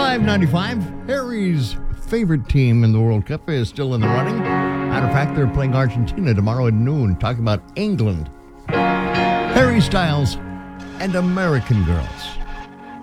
595. Harry's favorite team in the World Cup is still in the running. Matter of fact, they're playing Argentina tomorrow at noon, talking about England. Harry Styles and American Girls.